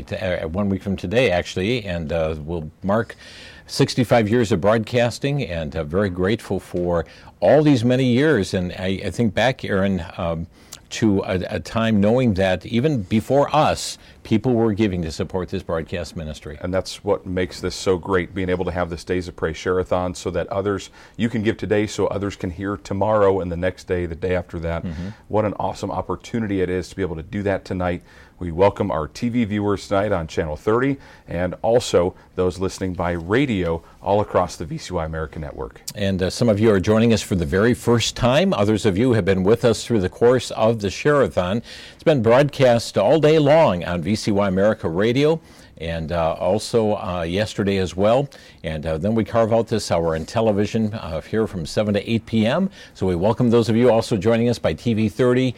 1 week from today, actually, and we'll mark 65 years of broadcasting, and very grateful for all these many years. And I think back, Aaron, to a time knowing that even before us, people were giving to support this broadcast ministry. And that's what makes this so great, being able to have this Days of Praise Share-a-thon so that others, you can give today so others can hear tomorrow and the next day, the day after that. What an awesome opportunity it is to be able to do that tonight. We welcome our TV viewers tonight on Channel 30 and also those listening by radio all across the VCY America Network. And some of you are joining us for the very first time. Others of you have been with us through the course of the Share-a-thon. It's been broadcast all day long on VCY America Radio, and also yesterday as well. And then we carve out this hour on television here from 7 to 8 p.m. So we welcome those of you also joining us by TV 30,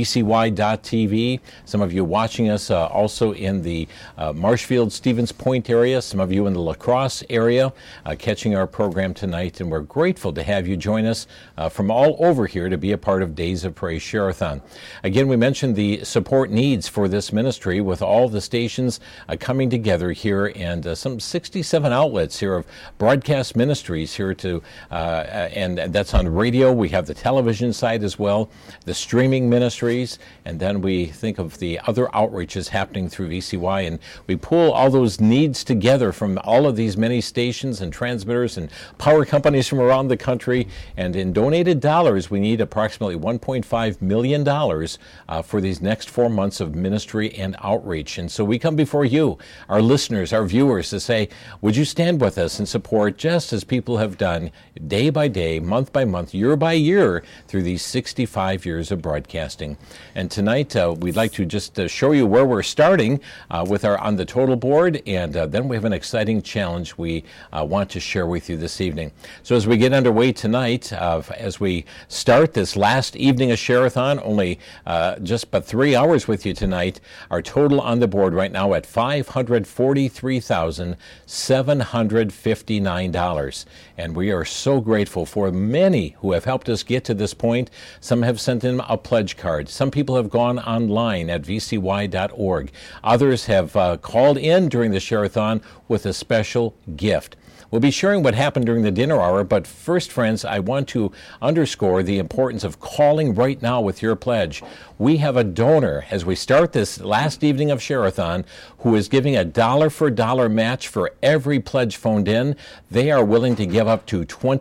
VCY.TV. Some of you watching us also in the Marshfield, Stevens Point area. Some of you in the La Crosse area catching our program tonight. And we're grateful to have you join us from all over here to be a part of Days of Praise Share-a-thon. Again, we mentioned the support needs for this ministry with all the stations coming together here, and some 67 outlets here of broadcast ministries here to, and that's on radio. We have the television side as well, the streaming ministries, and then we think of the other outreaches happening through VCY, and we pull all those needs together from all of these many stations and transmitters and power companies from around the country, and in donated dollars, we need approximately $1.5 million for these next 4 months of ministry and outreach. And so we come before you, our listeners, our viewers, to say, would you stand with us and support just as people have done day by day, month by month, year by year through these 65 years of broadcasting. And tonight we'd like to just show you where we're starting with our On the Total board, and then we have an exciting challenge we want to share with you this evening. So as we get underway tonight, as we start this last evening of Share-a-thon, only just but 3 hours with you tonight, our total on the board right now at $543,759. And we are so grateful for many who have helped us get to this point. Some have sent in a pledge card. Some people have gone online at vcy.org. Others have called in during the Share-a-thon with a special gift. We'll be sharing what happened during the dinner hour, but first, friends, I want to underscore the importance of calling right now with your pledge. We have a donor, as we start this last evening of Share-a-thon, who is giving a dollar-for-dollar match for every pledge phoned in. They are willing to give up to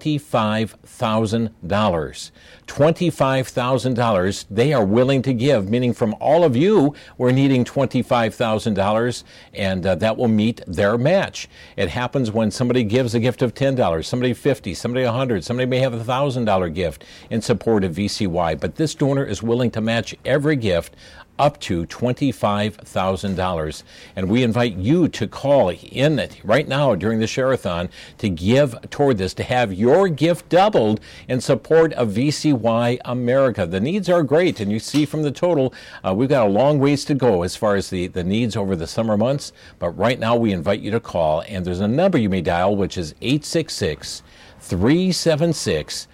$25,000. $25,000 they are willing to give, meaning from all of you, we're needing $25,000, and that will meet their match. It happens when somebody gives a gift of $10, somebody $50, somebody $100, somebody may have a $1,000 gift in support of VCY, but this donor is willing to match every gift up to $25,000. And we invite you to call in right now during the Share-a-thon to give toward this, to have your gift doubled in support of VCY America. The needs are great, and you see from the total, we've got a long ways to go as far as the needs over the summer months, but right now we invite you to call, and there's a number you may dial, which is 866-376-9829.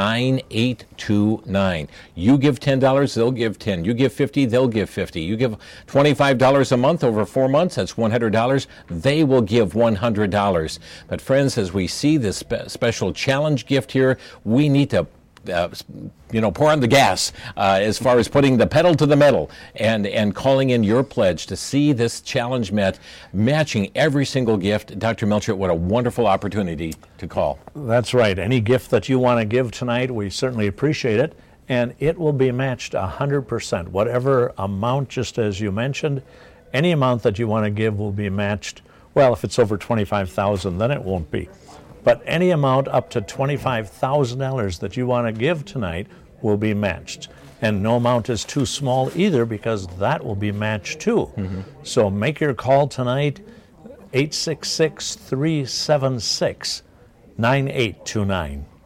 You give $10, they'll give $10. You give $50, they'll give $50. You give $25 a month over 4 months, that's $100. They will give $100. But friends, as we see this special challenge gift here, we need to pour on the gas as far as putting the pedal to the metal and calling in your pledge to see this challenge met, matching every single gift. Dr. Melchert, what a wonderful opportunity to call. That's right. Any gift that you want to give tonight, we certainly appreciate it, and it will be matched 100%. Whatever amount, just as you mentioned, any amount that you want to give will be matched. Well, if it's over $25,000, then it won't be. But any amount up to $25,000 that you want to give tonight will be matched. And no amount is too small either, because that will be matched too. So make your call tonight, 866-376-9829.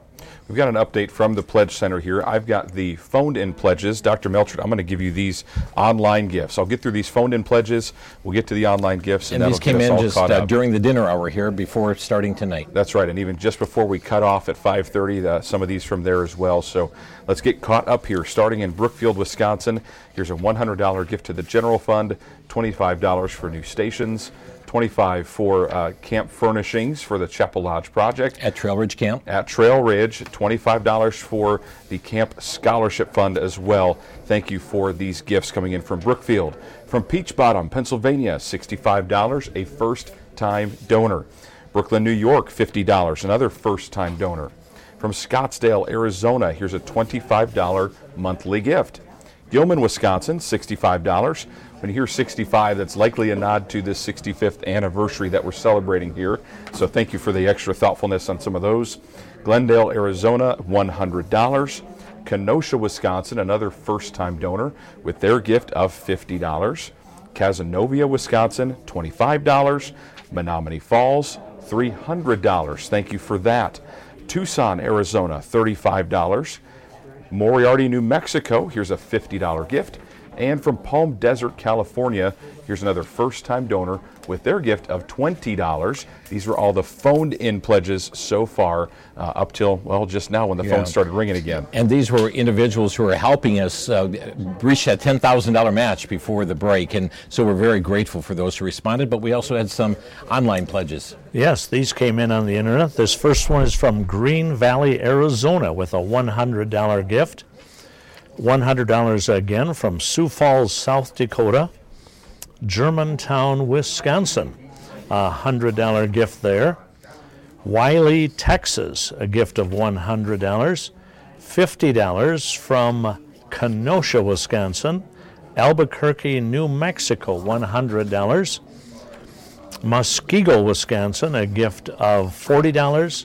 We've got an update from the Pledge Center here. I've got the phoned-in pledges. Dr. Melchert, I'm going to give you these online gifts. I'll get through these phoned-in pledges. We'll get to the online gifts. And these came in just during the dinner hour here before starting tonight. That's right, and even just before we cut off at 5:30, some of these from there as well. So let's get caught up here. Starting in Brookfield, Wisconsin, here's a $100 gift to the general fund, $25 for new stations, $25 for camp furnishings for the Chapel Lodge project. At Trail Ridge Camp? At Trail Ridge, $25 for the Camp Scholarship Fund as well. Thank you for these gifts coming in from Brookfield. From Peach Bottom, Pennsylvania, $65, a first-time donor. Brooklyn, New York, $50, another first-time donor. From Scottsdale, Arizona, here's a $25 monthly gift. Gilman, Wisconsin, $65. When you hear 65, that's likely a nod to this 65th anniversary that we're celebrating here. So thank you for the extra thoughtfulness on some of those. Glendale, Arizona, $100. Kenosha, Wisconsin, another first-time donor with their gift of $50. Cazenovia, Wisconsin, $25. Menominee Falls, $300. Thank you for that. Tucson, Arizona, $35. Moriarty, New Mexico, here's a $50 gift. And from Palm Desert, California, here's another first-time donor with their gift of $20. These were all the phoned-in pledges so far up till, well, just now when the phone started ringing again. And these were individuals who are helping us reach that $10,000 match before the break. And so we're very grateful for those who responded. But we also had some online pledges. Yes, these came in on the internet. This first one is from Green Valley, Arizona, with a $100 gift. $100 again from Sioux Falls, South Dakota. Germantown, Wisconsin, a $100 gift there. Wiley, Texas, a gift of $100. $50 from Kenosha, Wisconsin. Albuquerque, New Mexico, $100. Muskego, Wisconsin, a gift of $40.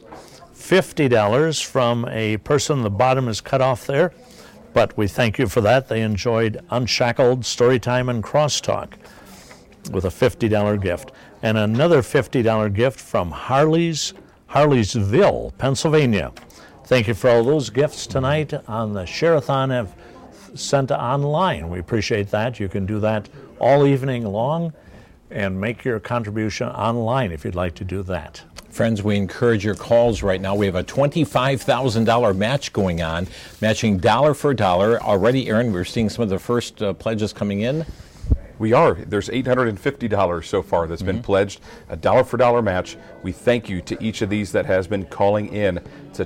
$50 from a person, the bottom is cut off there, but we thank you for that. They enjoyed Unshackled, Storytime, and Crosstalk with a $50 gift. And another $50 gift from Harleysville, Pennsylvania. Thank you for all those gifts tonight on the Share-a-thon have sent online. We appreciate that. You can do that all evening long and make your contribution online if you'd like to do that. Friends, we encourage your calls right now. We have a $25,000 match going on, matching dollar for dollar. Already, Aaron, we're seeing some of the first pledges coming in. We are. There's $850 so far that's been pledged, a dollar for dollar match. We thank you to each of these that has been calling in. It's a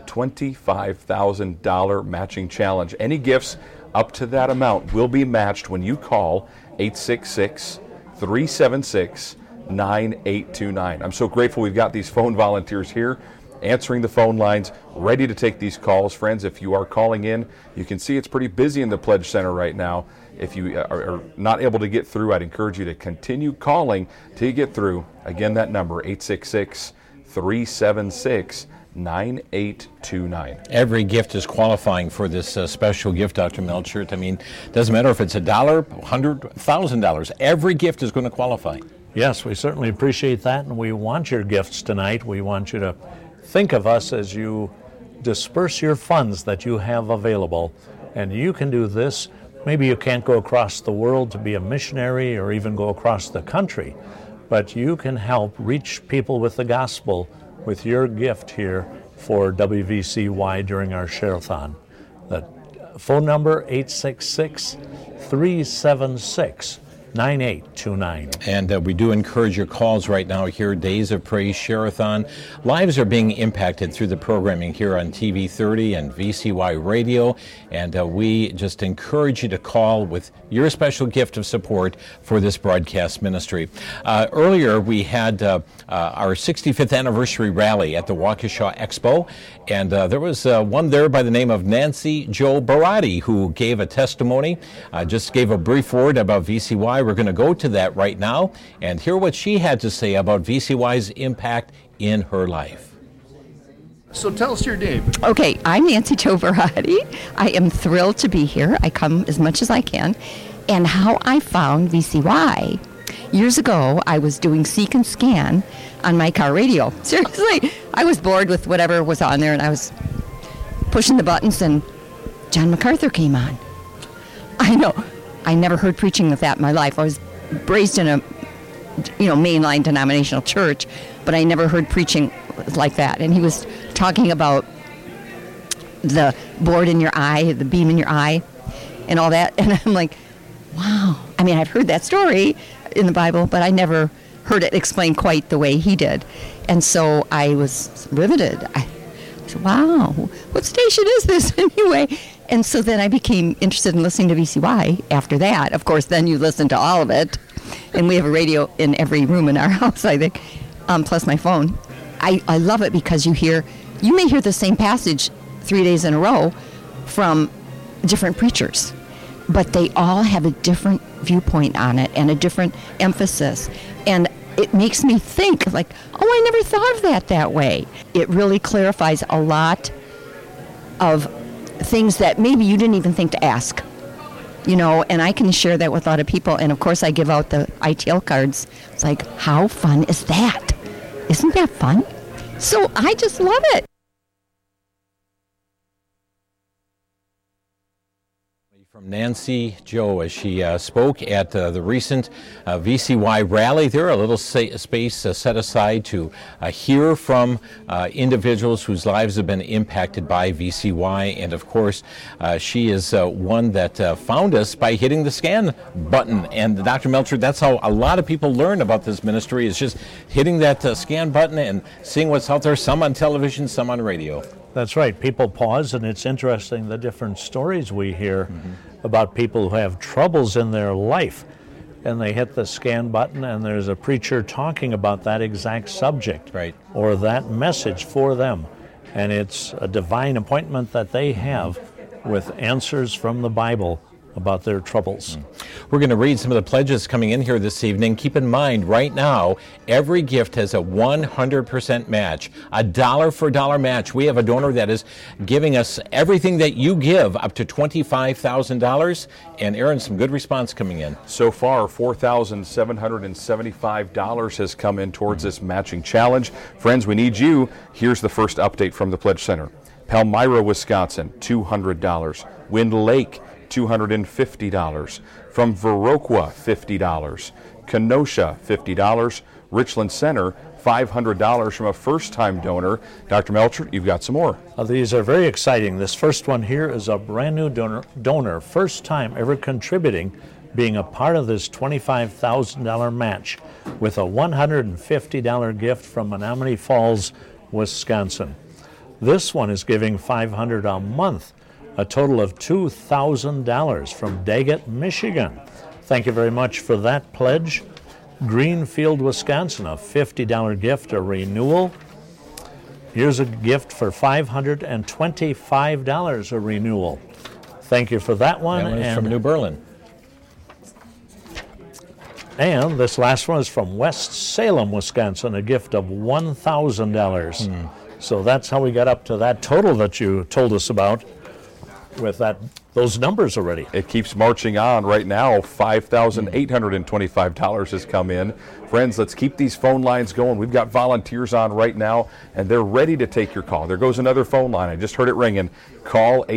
$25,000 matching challenge. Any gifts up to that amount will be matched when you call 866-376-9829. I'm so grateful we've got these phone volunteers here answering the phone lines, ready to take these calls. Friends, if you are calling in, you can see it's pretty busy in the Pledge Center right now. If you are not able to get through, I'd encourage you to continue calling till you get through. Again, that number, 866-376-9829. Every gift is qualifying for this special gift, Dr. Melchert. I mean, it doesn't matter if it's $1, $100, $1,000. Every gift is going to qualify. Yes, we certainly appreciate that, and we want your gifts tonight. We want you to think of us as you disperse your funds that you have available. And you can do this. Maybe you can't go across the world to be a missionary or even go across the country, but you can help reach people with the gospel with your gift here for WVCY during our Share-a-thon. The phone number, 866-376-9829. And we do encourage your calls right now here, Days of Praise Share-a-thon. Lives are being impacted through the programming here on TV 30 and VCY Radio, and we just encourage you to call with your special gift of support for this broadcast ministry. Earlier, we had our 65th anniversary rally at the Waukesha Expo, and there was one there by the name of Nancy Jo Barati who gave a testimony, just gave a brief word about VCY. We're going to go to that right now and hear what she had to say about VCY's impact in her life. So tell us your name. Okay, I'm Nancy Jo Barati. I am thrilled to be here. I come as much as I can. And how I found VCY. Years ago, I was doing Seek and Scan on my car radio. Seriously, I was bored with whatever was on there, and I was pushing the buttons, and John MacArthur came on. I know. I never heard preaching like that in my life. I was raised in a, mainline denominational church, but I never heard preaching like that. And he was talking about the board in your eye, the beam in your eye, and all that. And I'm like, wow. I mean, I've heard that story in the Bible, but I never heard it explained quite the way he did. And so I was riveted. I said, wow, what station is this anyway? And so then I became interested in listening to VCY after that. Of course, then you listen to all of it. And we have a radio in every room in our house, I think, plus my phone. I love it because you may hear the same passage 3 days in a row from different preachers, but they all have a different viewpoint on it and a different emphasis. And it makes me think, like, oh, I never thought of that way. It really clarifies a lot of things that maybe you didn't even think to ask, and I can share that with a lot of people. And of course, I give out the ITL cards. It's like, how fun is that? Isn't that fun? So I just love it. From Nancy Joe as she spoke at the recent VCY rally. There a little space set aside to hear from individuals whose lives have been impacted by VCY. And of course, she is one that found us by hitting the scan button. And Dr. Melcher, that's how a lot of people learn about this ministry, is just hitting that scan button and seeing what's out there, some on television, some on radio. That's right. People pause, and it's interesting the different stories we hear about people who have troubles in their life. And they hit the scan button, and there's a preacher talking about that exact subject, right, or that message for them. And it's a divine appointment that they have with answers from the Bible about their troubles. We're going to read some of the pledges coming in here this evening. Keep in mind, right now, every gift has a 100% match, a dollar-for-dollar match. We have a donor that is giving us everything that you give, up to $25,000. And Aaron, some good response coming in. So far, $4,775 has come in towards this matching challenge. Friends, we need you. Here's the first update from the Pledge Center. Palmyra, Wisconsin, $200. Wind Lake, $250. From Viroqua, $50. Kenosha, $50. Richland Center, $500 from a first-time donor. Dr. Melcher, you've got some more. These are very exciting. This first one here is a brand new donor, first time ever contributing, being a part of this $25,000 match with a $150 gift from Menomonee Falls, Wisconsin. This one is giving $500 a month, a total of $2,000 from Daggett, Michigan. Thank you very much for that pledge. Greenfield, Wisconsin, a $50 gift, a renewal. Here's a gift for $525, a renewal. Thank you for that one. That one is from New Berlin. And this last one is from West Salem, Wisconsin, a gift of $1,000. So that's how we got up to that total that you told us about with those numbers already. It keeps marching on. Right now, $5,825 has come in. Friends, let's keep these phone lines going. We've got volunteers on right now, and they're ready to take your call. There goes another phone line. I just heard it ringing. Call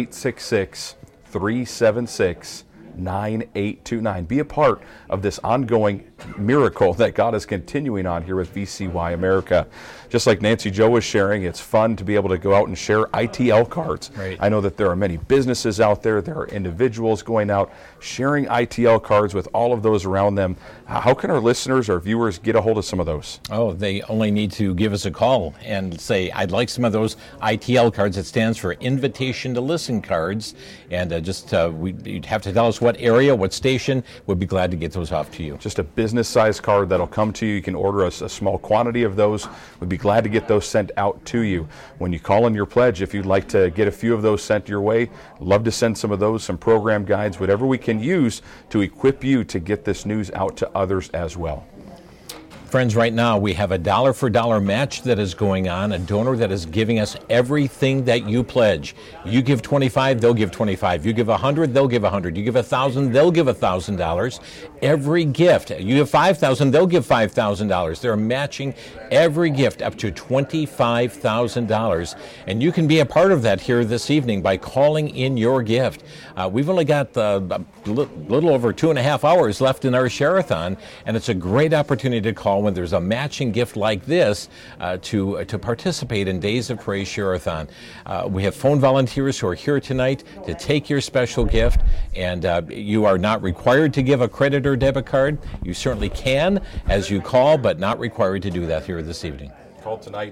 866-376-9829. Be a part of this ongoing miracle that God is continuing on here with VCY America. Just like Nancy Joe was sharing, it's fun to be able to go out and share ITL cards. Right. I know that there are many businesses out there, there are individuals going out sharing ITL cards with all of those around them. How can our listeners or viewers get a hold of some of those? Oh, they only need to give us a call and say, I'd like some of those ITL cards. It stands for Invitation to Listen cards. And you'd have to tell us what area, what station. We'd be glad to get those off to you. Just a business-sized card that'll come to you. You can order a small quantity of those. We'd be glad to get those sent out to you. When you call in your pledge, if you'd like to get a few of those sent your way, love to send some of those, some program guides, whatever we can use to equip you to get this news out to others as well. Friends, right now we have a dollar for dollar match that is going on, a donor that is giving us everything that you pledge. You give $25, they'll give $25. You give $100, they'll give $100. You give $1,000, they'll give $1,000. Every gift. You give $5,000, they'll give $5,000. They're matching every gift up to $25,000. And you can be a part of that here this evening by calling in your gift. We've only got a little over 2.5 hours left in our Share-a-thon, and it's a great opportunity to call when there's a matching gift like this to participate in Days of Praise Share-a-thon. We have phone volunteers who are here tonight to take your special gift, and you are not required to give a credit or debit card. You certainly can as you call, but not required to do that here this evening. Call tonight,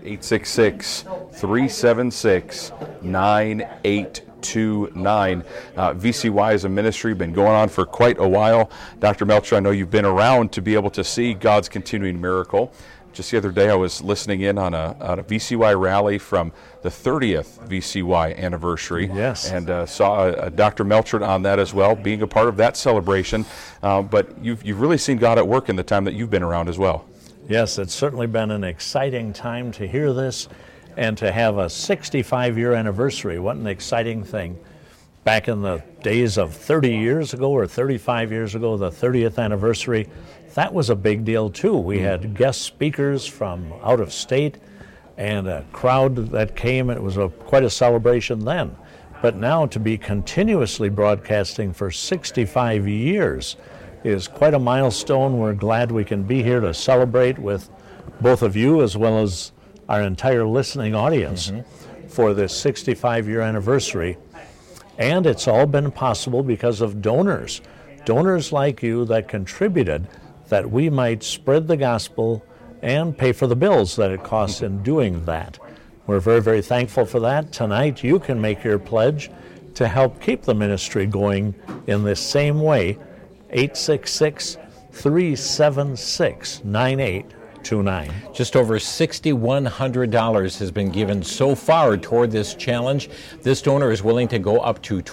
866-376-9829. VCY is a ministry, been going on for quite a while. Dr. Melcher, I know you've been around to be able to see God's continuing miracle. Just the other day I was listening in on a VCY rally from the 30th VCY anniversary. Yes. And saw Dr. Melcher on that as well, being a part of that celebration. But you've really seen God at work in the time that you've been around as well. Yes, it's certainly been an exciting time to hear this and to have a 65-year anniversary. What an exciting thing. Back in the days of 30 years ago or 35 years ago, the 30th anniversary, that was a big deal too. We had guest speakers from out of state and a crowd that came. It was quite a celebration then. But now to be continuously broadcasting for 65 years is quite a milestone. We're glad we can be here to celebrate with both of you as well as our entire listening audience for this 65-year anniversary. And it's all been possible because of donors like you that contributed that we might spread the gospel and pay for the bills that it costs in doing that. We're very, very thankful for that. Tonight you can make your pledge to help keep the ministry going in this same way. 866-376-9829. Just over $6,100 has been given so far toward this challenge. This donor is willing to go up to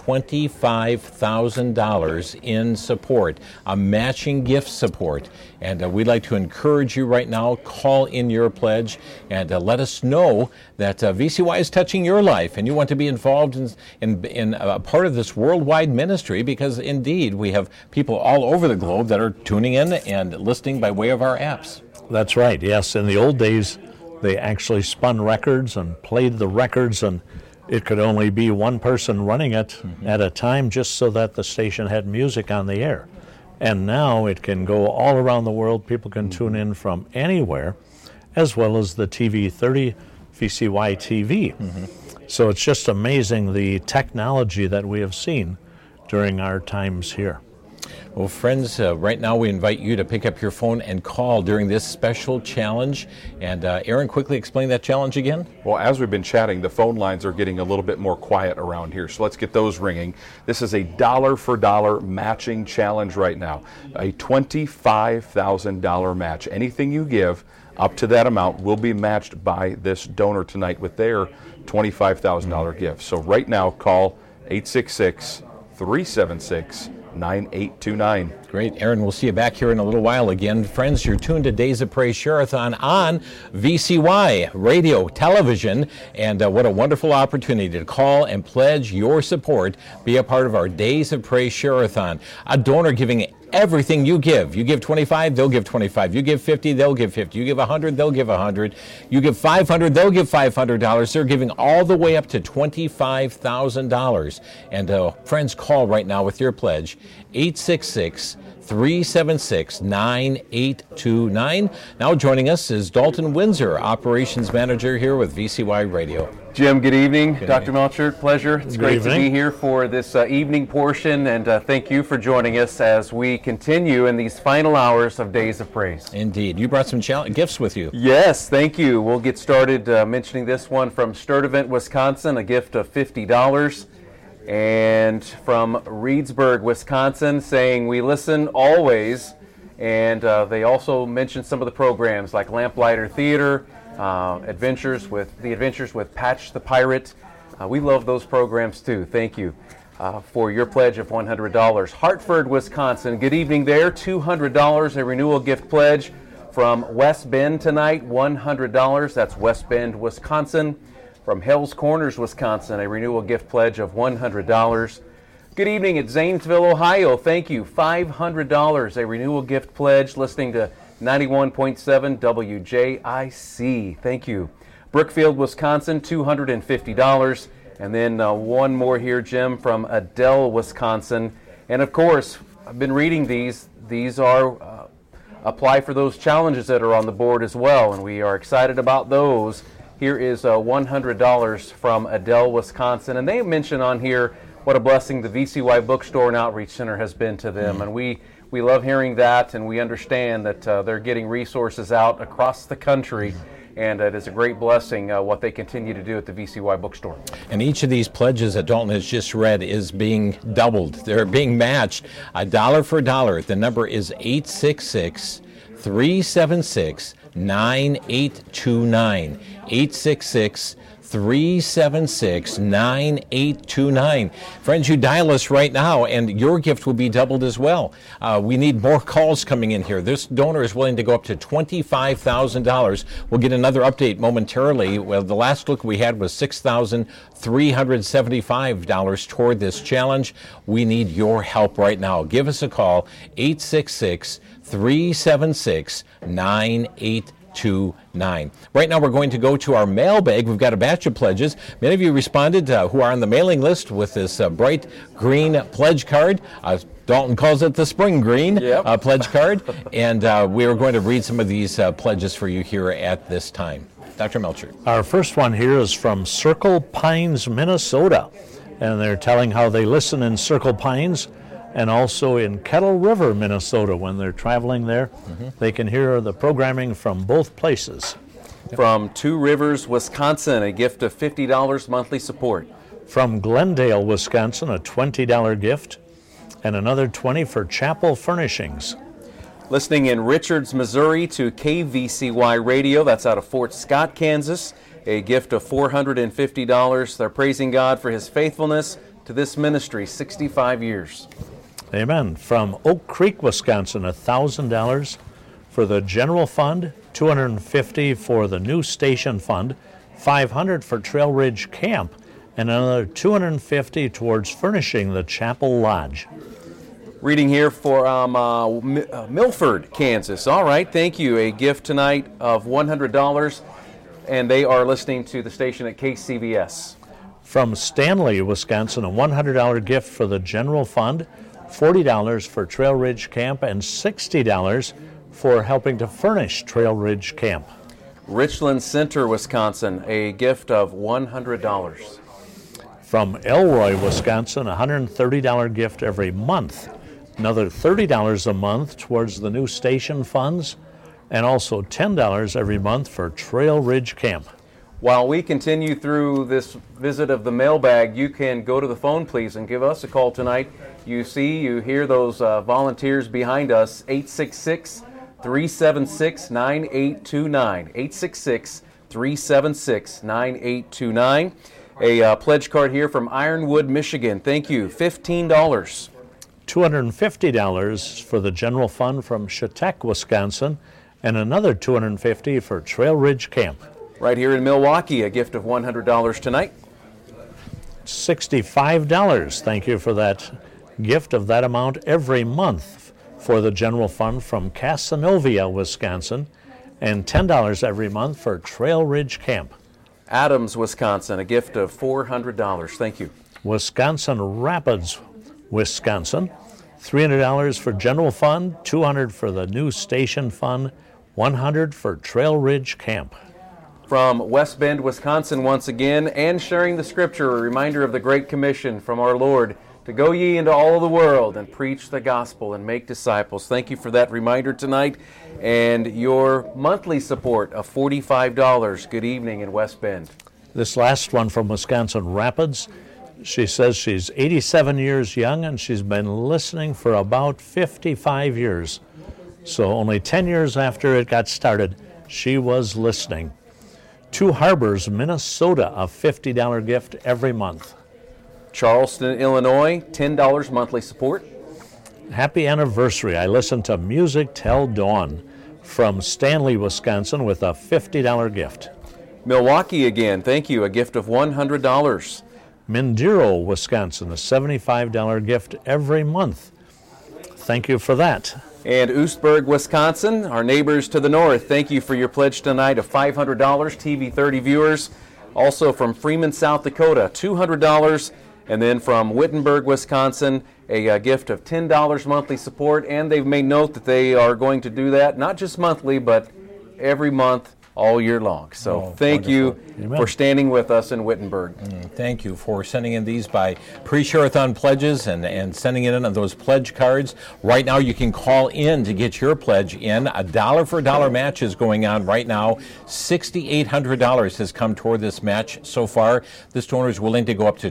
$25,000 in support, a matching gift support. And we'd like to encourage you right now, call in your pledge and let us know that VCY is touching your life and you want to be involved in a part of this worldwide ministry, because indeed we have people all over the globe that are tuning in and listening by way of our apps. That's right, yes. In the old days, they actually spun records and played the records, and it could only be one person running it at a time just so that the station had music on the air. And now it can go all around the world. People can tune in from anywhere, as well as the TV 30 VCY TV. So it's just amazing the technology that we have seen during our times here. Well, friends, right now we invite you to pick up your phone and call during this special challenge. And Aaron, quickly explain that challenge again. Well, as we've been chatting, the phone lines are getting a little bit more quiet around here, so let's get those ringing. This is a dollar-for-dollar matching challenge right now, a $25,000 match. Anything you give up to that amount will be matched by this donor tonight with their $25,000 gift. So right now, call 866-376-9829. Great. Aaron, we'll see you back here in a little while again. Friends, you're tuned to Days of Praise Share-a-thon on VCY Radio, television, and what a wonderful opportunity to call and pledge your support, be a part of our Days of Praise Share-a-thon. A donor giving everything you give. You give 25, they'll give 25. You give 50, they'll give 50. You give 100, they'll give 100. You give 500, they'll give $500. They're giving all the way up to $25,000. And friends, call right now with your pledge, 866-376-9829. Now joining us is Dalton Windsor, Operations Manager here with VCY Radio. Jim, good evening. Dr. Melcher, pleasure. It's great to be here for this evening portion, and thank you for joining us as we continue in these final hours of Days of Praise. Indeed. You brought some gifts with you. Yes, thank you. We'll get started mentioning this one from Sturtevant, Wisconsin, a gift of $50. And from Reedsburg, Wisconsin, saying we listen always. And they also mentioned some of the programs like Lamplighter Theater, Adventures with Patch the Pirate. We love those programs too. Thank you for your pledge of $100. Hartford, Wisconsin, good evening there. $200, a renewal gift pledge From West Bend tonight, $100. That's West Bend, Wisconsin. From Hell's Corners, Wisconsin, a renewal gift pledge of $100. Good evening at Zanesville, Ohio. Thank you. $500, a renewal gift pledge, listening to 91.7 WJIC. Thank you. Brookfield, Wisconsin, $250. And then one more here, Jim, from Adel, Wisconsin. And of course, I've been reading these. These are apply for those challenges that are on the board as well, and we are excited about those. Here is $100 from Adel, Wisconsin. And they mention on here what a blessing the VCY Bookstore and Outreach Center has been to them. And we love hearing that, and we understand that they're getting resources out across the country. And it is a great blessing what they continue to do at the VCY Bookstore. And each of these pledges that Dalton has just read is being doubled. They're being matched $1 for $1. The number is 866-376-9829. 866-376-9829. Friends, you dial us right now, and your gift will be doubled as well. We need more calls coming in here. This donor is willing to go up to $25,000. We'll get another update momentarily. Well, the last look we had was $6,375 toward this challenge. We need your help right now. Give us a call, 866-376-9829. Right now we're going to go to our mailbag. We've got a batch of pledges. Many of you responded who are on the mailing list with this bright green pledge card. Dalton calls it the spring green pledge card. And we are going to read some of these pledges for you here at this time. Dr. Melcher. Our first one here is from Circle Pines, Minnesota. And they're telling how they listen in Circle Pines and also in Kettle River, Minnesota. When they're traveling there, they can hear the programming from both places. From Two Rivers, Wisconsin, a gift of $50 monthly support. From Glendale, Wisconsin, a $20 gift, and another $20 for chapel furnishings. Listening in Richards, Missouri to KVCY Radio, that's out of Fort Scott, Kansas, a gift of $450. They're praising God for his faithfulness to this ministry, 65 years. Amen. From Oak Creek, Wisconsin, $1,000 for the general fund, $250 for the new station fund, $500 for Trail Ridge Camp, and another $250 towards furnishing the chapel lodge. Reading here for Milford, Kansas. All right, thank you. A gift tonight of $100, and they are listening to the station at KCVS. From Stanley, Wisconsin, a $100 gift for the general fund, $40 for Trail Ridge Camp, and $60 for helping to furnish Trail Ridge Camp. Richland Center, Wisconsin, a gift of $100. From Elroy, Wisconsin, a $130 gift every month. Another $30 a month towards the new station funds, and also $10 every month for Trail Ridge Camp. While we continue through this visit of the mailbag, you can go to the phone, please, and give us a call tonight. You hear those volunteers behind us, 866-376-9829. 866-376-9829. A pledge card here from Ironwood, Michigan. Thank you. $15. $250 for the general fund from Chautauqua, Wisconsin, and another $250 for Trail Ridge Camp. Right here in Milwaukee, a gift of $100 tonight. $65. Thank you for that gift of that amount every month for the general fund from Casanova, Wisconsin, and $10 every month for Trail Ridge Camp. Adams, Wisconsin, a gift of $400. Thank you. Wisconsin Rapids, Wisconsin, $300 for general fund, $200 for the new station fund, $100 for Trail Ridge Camp. From West Bend, Wisconsin, once again, and sharing the scripture, a reminder of the Great Commission from our Lord to go ye into all the world and preach the gospel and make disciples. Thank you for that reminder tonight and your monthly support of $45. Good evening in West Bend. This last one from Wisconsin Rapids, she says she's 87 years young and she's been listening for about 55 years. So only 10 years after it got started, she was listening. Two Harbors, Minnesota, a $50 gift every month. Charleston, Illinois, $10 monthly support. Happy anniversary. I listen to Music Till Dawn from Stanley, Wisconsin, with a $50 gift. Milwaukee again, thank you, a gift of $100. Mindero, Wisconsin, a $75 gift every month. Thank you for that. And Oostburg, Wisconsin, our neighbors to the north, thank you for your pledge tonight of $500, TV 30 viewers. Also from Freeman, South Dakota, $200. And then from Wittenberg, Wisconsin, a gift of $10 monthly support. And they've made note that they are going to do that, not just monthly, but every month, all year long. So thank you for standing with us in Wittenberg. Thank you for sending in these by pre-Share-a-thon pledges and sending it in on those pledge cards. Right now you can call in to get your pledge in. A dollar for dollar match is going on right now. $6,800 has come toward this match so far. This donor is willing to go up to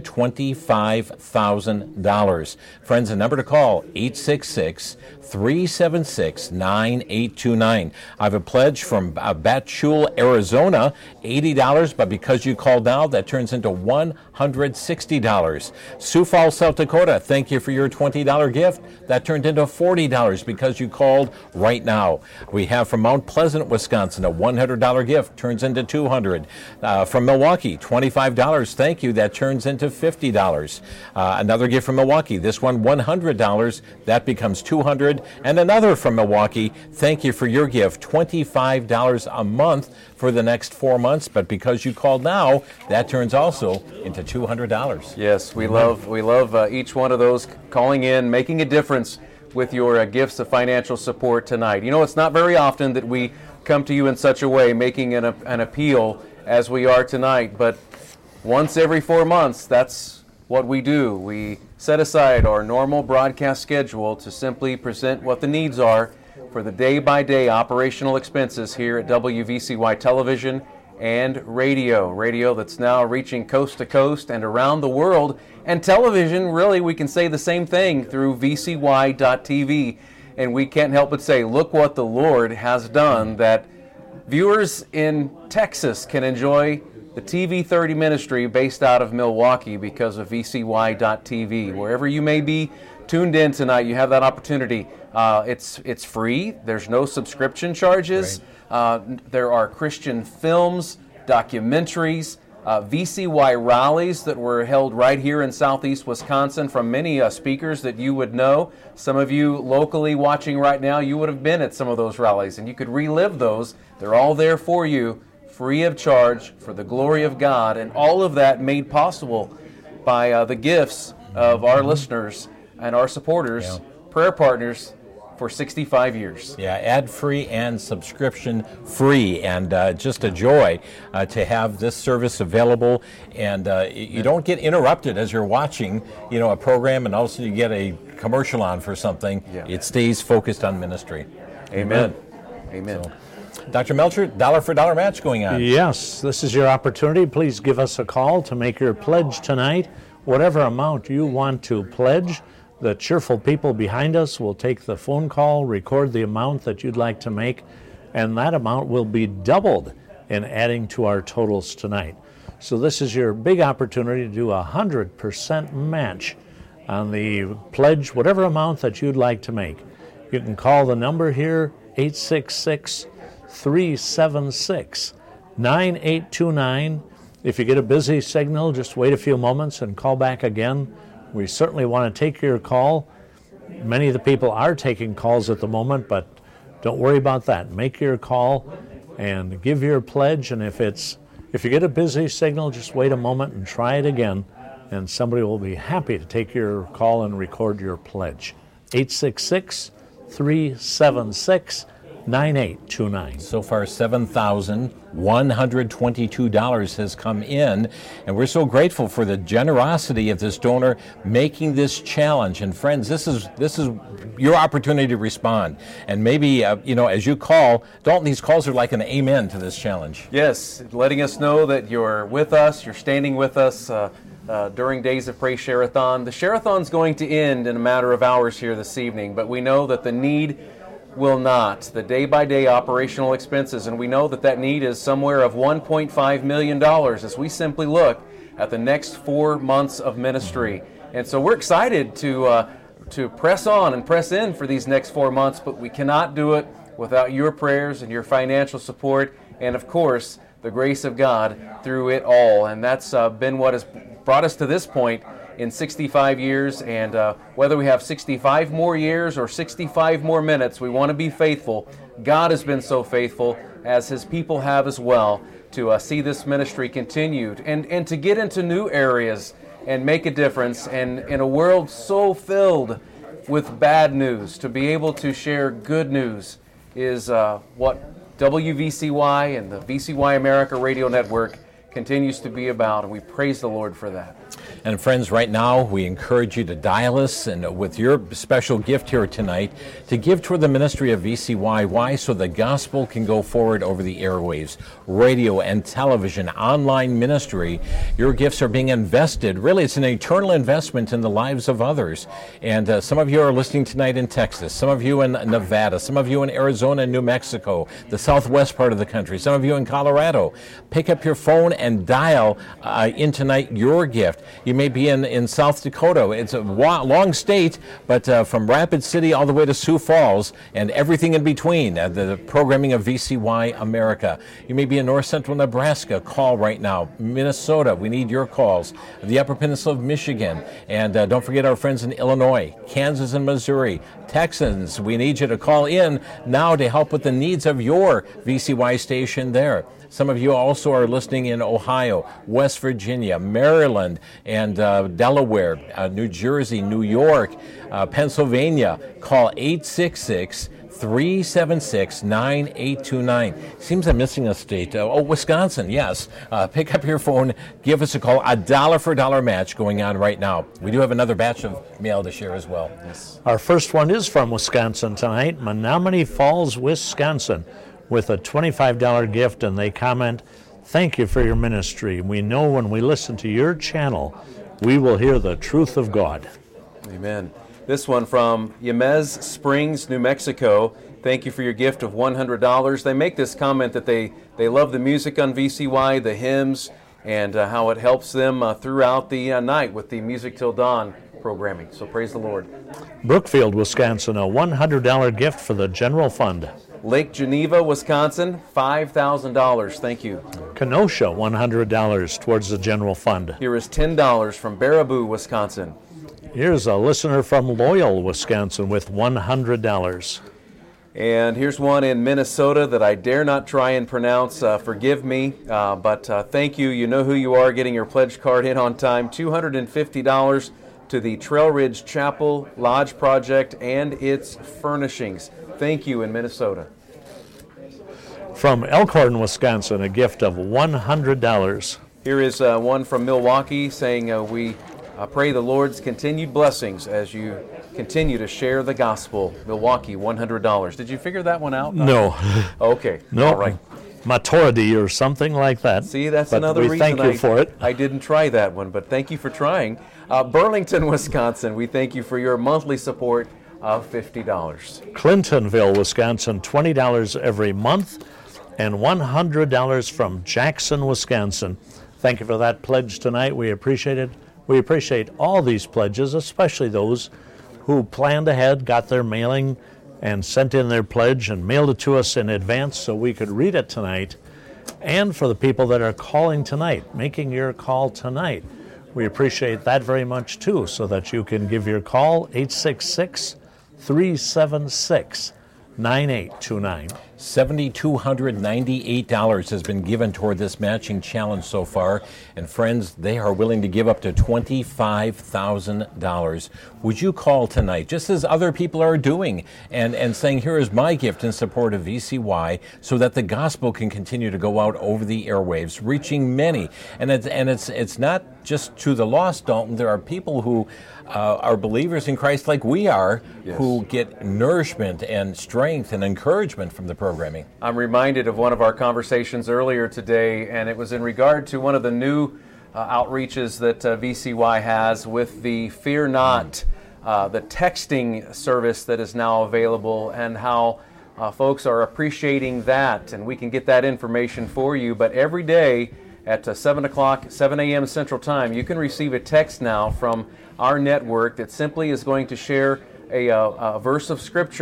$25,000. Friends, the number to call, 866-376-9829. I have a pledge from Batchul, Arizona, $80, but because you called now, that turns into $160. Sioux Falls, South Dakota, thank you for your $20 gift. That turned into $40 because you called right now. We have from Mount Pleasant, Wisconsin, a $100 gift, turns into $200. From Milwaukee, $25, thank you, that turns into $50. Another gift from Milwaukee, this one $100, that becomes $200. And another from Milwaukee, thank you for your gift, $25 a month for the next 4 months, but because you called now, that turns also into $200. Yes, we love each one of those calling in, making a difference with your gifts of financial support tonight. You know, it's not very often that we come to you in such a way, making an appeal as we are tonight, but once every 4 months, that's what we do. We set aside our normal broadcast schedule to simply present what the needs are for the day-by-day operational expenses here at WVCY Television and radio that's now reaching coast to coast and around the world, and television, really, we can say the same thing through VCY.TV, and we can't help but say, look what the Lord has done, that viewers in Texas can enjoy the TV 30 ministry based out of Milwaukee because of VCY.TV. Wherever you may be tuned in tonight, you have that opportunity. It's free. There's no subscription charges. Right. There are Christian films, documentaries, VCY rallies that were held right here in southeast Wisconsin from many speakers that you would know. Some of you locally watching right now, you would have been at some of those rallies, and you could relive those. They're all there for you, free of charge, for the glory of God, and all of that made possible by the gifts of our listeners and our supporters, prayer partners, for 65 years. Yeah, ad-free and subscription-free, and just a joy to have this service available. And you don't get interrupted as you're watching, a program, and all of a sudden you get a commercial on for something. Yeah. It stays focused on ministry. Amen. Amen. So, Dr. Melcher, dollar for dollar match going on. Yes, this is your opportunity. Please give us a call to make your pledge tonight. Whatever amount you want to pledge, the cheerful people behind us will take the phone call, record the amount that you'd like to make, and that amount will be doubled in adding to our totals tonight. So this is your big opportunity to do a 100% match on the pledge, whatever amount that you'd like to make. You can call the number here, 866-376-9829. If you get a busy signal, just wait a few moments and call back again. We certainly want to take your call. Many of the people are taking calls at the moment, but don't worry about that. Make your call and give your pledge, and if you get a busy signal, just wait a moment and try it again, and somebody will be happy to take your call and record your pledge. 866-376-9829. So far, $7,122 has come in, and we're so grateful for the generosity of this donor making this challenge. And friends, this is your opportunity to respond. And maybe as you call, Dalton, these calls are like an amen to this challenge. Yes, letting us know that you're with us, you're standing with us during Days of Praise Share-a-thon. The Share-a-thon's going to end in a matter of hours here this evening, but we know that the need will not. The day-by-day operational expenses, and we know that need is somewhere of $1.5 million as we simply look at the next 4 months of ministry. And so we're excited to press on and press in for these next 4 months, but we cannot do it without your prayers and your financial support, and of course, the grace of God through it all. And that's been what has brought us to this point in 65 years. And whether we have 65 more years or 65 more minutes, we want to be faithful. God has been so faithful, as His people have as well, to see this ministry continued and to get into new areas and make a difference. And in a world so filled with bad news, to be able to share good news is what WVCY and the VCY America Radio Network continues to be about, and we praise the Lord for that. And friends, right now we encourage you to dial us, and with your special gift here tonight, to give toward the ministry of VCY. Why? So the gospel can go forward over the airwaves, radio and television, online ministry. Your gifts are being invested. Really, it's an eternal investment in the lives of others. And some of you are listening tonight in Texas, some of you in Nevada, some of you in Arizona and New Mexico, the southwest part of the country, some of you in Colorado. Pick up your phone and dial in tonight your gift. You may be in South Dakota. It's a long state, but from Rapid City all the way to Sioux Falls and everything in between, the programming of VCY America. You may be in North Central Nebraska. Call right now. Minnesota, we need your calls. The Upper Peninsula of Michigan. And don't forget our friends in Illinois, Kansas and Missouri. Texans, we need you to call in now to help with the needs of your VCY station there. Some of you also are listening in Ohio, West Virginia, Maryland, and Delaware, New Jersey, New York, Pennsylvania. Call 866-376-9829. Seems I'm missing a state. Wisconsin, yes. Pick up your phone, give us a call. $1 for $1 match going on right now. We do have another batch of mail to share as well. Yes. Our first one is from Wisconsin tonight, Menominee Falls, Wisconsin, with a $25 gift, and they comment, "Thank you for your ministry. We know when we listen to your channel, we will hear the truth of God." Amen. This one from Yemez Springs, New Mexico. Thank you for your gift of $100. They make this comment that they love the music on VCY, the hymns, and how it helps them throughout the night with the Music Till Dawn programming. So praise the Lord. Brookfield, Wisconsin, a $100 gift for the general fund. Lake Geneva, Wisconsin, $5,000. Thank you. Kenosha, $100 towards the general fund. Here is $10 from Baraboo, Wisconsin. Here's a listener from Loyal, Wisconsin, with $100. And here's one in Minnesota that I dare not try and pronounce. Forgive me, but thank you. You know who you are, getting your pledge card in on time. $250 to the Trail Ridge Chapel Lodge Project and its furnishings. Thank you in Minnesota. From Elkhorn, Wisconsin, a gift of $100. Here is one from Milwaukee saying, we pray the Lord's continued blessings as you continue to share the gospel. Milwaukee, $100. Did you figure that one out? No. Okay. No. All right. Maturity or something like that. See, that's but another reason thank you for it. I didn't try that one, but thank you for trying. Burlington, Wisconsin, we thank you for your monthly support of $50. Clintonville, Wisconsin, $20 every month, and $100 from Jackson, Wisconsin. Thank you for that pledge tonight. We appreciate it. We appreciate all these pledges, especially those who planned ahead, got their mailing, and sent in their pledge and mailed it to us in advance so we could read it tonight. And for the people that are calling tonight, making your call tonight, we appreciate that very much too, so that you can give your call, 866-376-9829. $7,298 has been given toward this matching challenge so far. And friends, they are willing to give up to $25,000. Would you call tonight, just as other people are doing, and saying, here is my gift in support of VCY, so that the gospel can continue to go out over the airwaves, reaching many. And it's not just to the lost, Dalton. There are people who are believers in Christ like we are, yes, who get nourishment and strength and encouragement from the programming. I'm reminded of one of our conversations earlier today, and it was in regard to one of the new outreaches that VCY has with the Fear Not, the texting service that is now available, and how folks are appreciating that, and we can get that information for you. But every day at 7 a.m. Central Time, you can receive a text now from our network that simply is going to share a verse of Scripture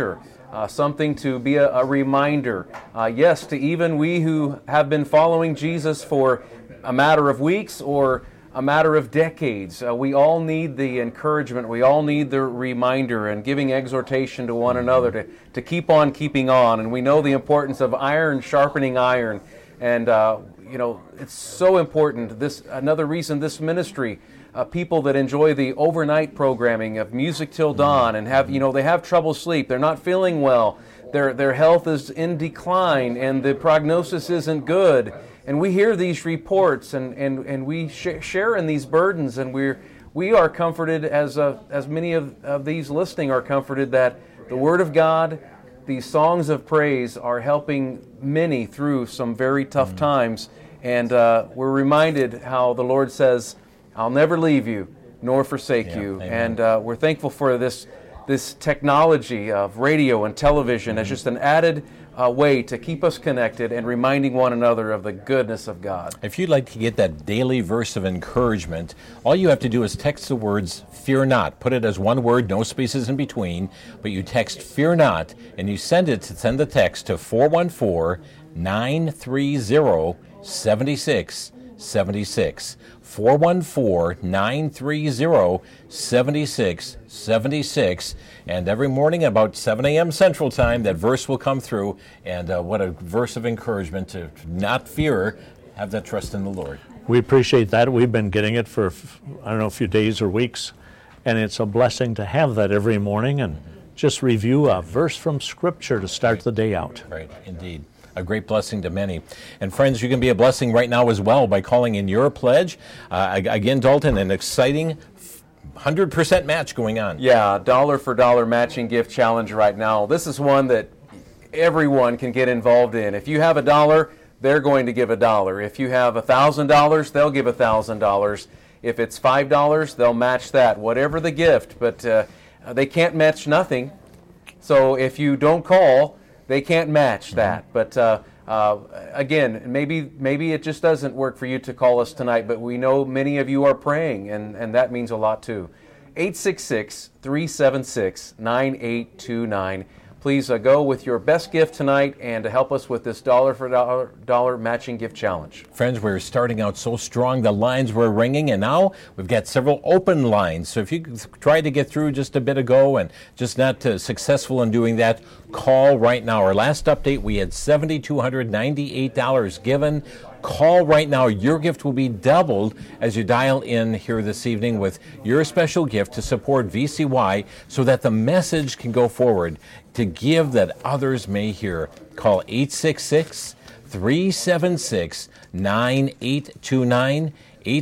something to be a reminder. Yes, to even we who have been following Jesus for a matter of weeks or a matter of decades, we all need the encouragement, we all need the reminder and giving exhortation to one another to keep on keeping on. And we know the importance of iron sharpening iron. And, it's so important. Another reason this ministry, people that enjoy the overnight programming of Music Till Dawn and they have trouble sleep, they're not feeling well, their health is in decline and the prognosis isn't good. And we hear these reports and we share in these burdens, and we are comforted as many of these listening are comforted that the Word of God, these songs of praise are helping many through some very tough times. And we're reminded how the Lord says, I'll never leave you nor forsake you. Amen. And we're thankful for this technology of radio and television as just an added way to keep us connected and reminding one another of the goodness of God. If you'd like to get that daily verse of encouragement, all you have to do is text the words, fear not. Put it as one word, no spaces in between, but you text fear not, and you send the text to 414-930-7676. 414-930-7676. And every morning about 7 a.m. Central Time, that verse will come through. And what a verse of encouragement to not fear, have that trust in the Lord. We appreciate that. We've been getting it for, a few days or weeks. And it's a blessing to have that every morning and just review a verse from Scripture to start the day out. Right, indeed. A great blessing to many. And friends, you can be a blessing right now as well by calling in your pledge. Again, Dalton, an exciting 100% match going on. Yeah, dollar for dollar matching gift challenge right now. This is one that everyone can get involved in. If you have $1, they're going to give $1. If you have $1,000, they'll give $1,000. If it's $5, they'll match that, whatever the gift. But they can't match nothing. So if you don't call, they can't match that. But again, maybe it just doesn't work for you to call us tonight, but we know many of you are praying, and that means a lot too. 866-376-9829. Please go with your best gift tonight and to help us with this dollar for dollar matching gift challenge. Friends, we're starting out so strong, the lines were ringing, and now we've got several open lines. So if you tried to get through just a bit ago and just not successful in doing that, call right now. Our last update, we had $7,298 given. Call right now. Your gift will be doubled as you dial in here this evening with your special gift to support VCY so that the message can go forward to give that others may hear. Call 866-376-9829,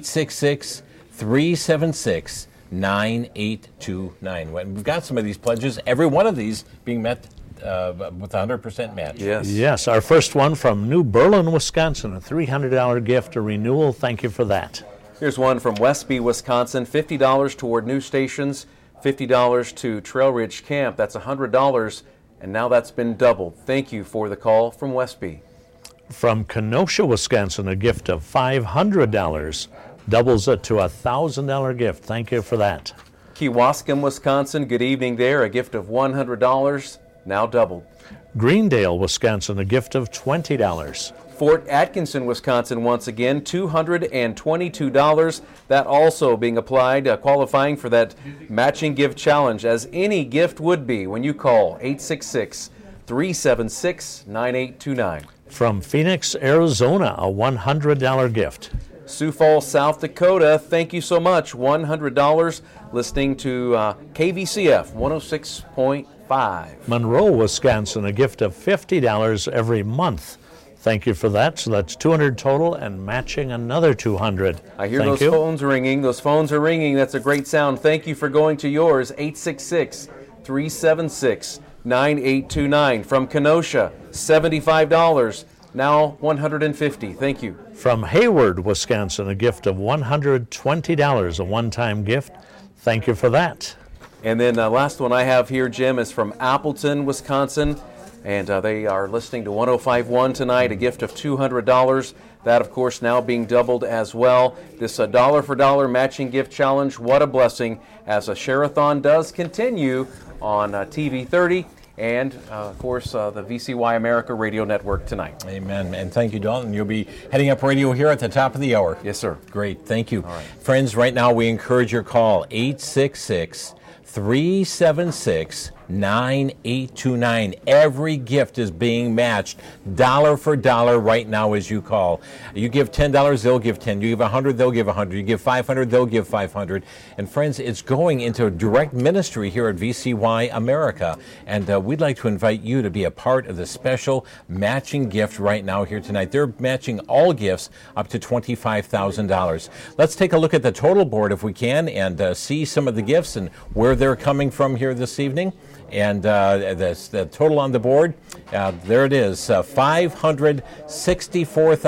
866-376-9829. We've got some of these pledges, every one of these being met with a 100% match. Yes, our first one from New Berlin, Wisconsin, a $300 gift, a renewal. Thank you for that. Here's one from Westby, Wisconsin, $50 toward new stations, $50 to Trail Ridge Camp. That's $100, and now that's been doubled. Thank you for the call from Westby. From Kenosha, Wisconsin, a gift of $500, doubles it to a $1,000 gift. Thank you for that. Kewaskum, Wisconsin, good evening there, a gift of $100, now doubled. Greendale, Wisconsin, a gift of $20. Fort Atkinson, Wisconsin, once again, $222. That also being applied, qualifying for that matching gift challenge, as any gift would be when you call 866-376-9829. From Phoenix, Arizona, a $100 gift. Sioux Falls, South Dakota, thank you so much, $100, listening to KVCF 106.5. Monroe, Wisconsin, a gift of $50 every month. Thank you for that. So that's $200 total and matching another $200. I hear those phones ringing. Those phones are ringing. That's a great sound. Thank you for going to yours. 866-376-9829. From Kenosha, $75. Now $150. Thank you. From Hayward, Wisconsin, a gift of $120, a one-time gift. Thank you for that. And then last one I have here, Jim, is from Appleton, Wisconsin. And they are listening to 105.1 tonight, a gift of $200. That, of course, now being doubled as well. This dollar-for-dollar matching gift challenge, what a blessing, as a Share-a-thon does continue on TV 30 and, of course, the VCY America Radio Network tonight. Amen. And thank you, Dalton. You'll be heading up radio here at the top of the hour. Yes, sir. Great. Thank you. All right. Friends, right now we encourage your call, 866-376-9829. Every gift is being matched dollar for dollar right now as you call. You give $10, they'll give 10. You give 100, they'll give 100. You give 500, they'll give 500. And friends, it's going into a direct ministry here at VCY America. And we'd like to invite you to be a part of the special matching gift right now here tonight. They're matching all gifts up to $25,000. Let's take a look at the total board if we can and see some of the gifts and where they're coming from here this evening. And the total on the board, there it is, $564,000.